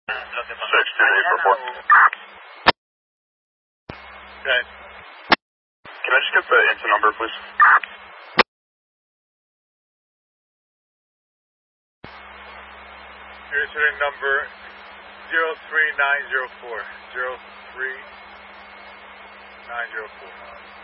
62844. Okay. Can I just get the incident number, please? Your incident number 03904. 03904.